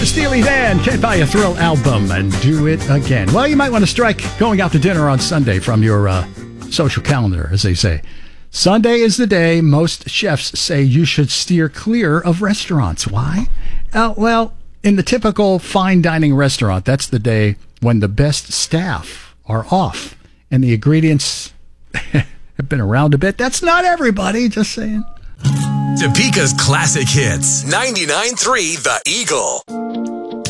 Steely Dan, Can't Buy a Thrill album and do it again. Well, you might want to strike going out to dinner on Sunday from your social calendar, as they say. Sunday is the day most chefs say you should steer clear of restaurants. Why? Well, in the typical fine dining restaurant, that's the day when the best staff are off and the ingredients have been around a bit. That's not everybody, just saying. Topeka's classic hits. 99.3 The Eagle.